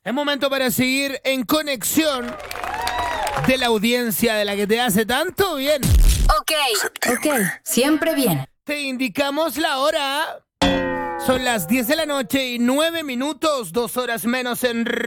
Es momento para seguir en conexión de la audiencia de la que te hace tanto bien. Ok, siempre bien. Te indicamos la hora. Son las 10 de la noche y 9 minutos, 2 horas menos en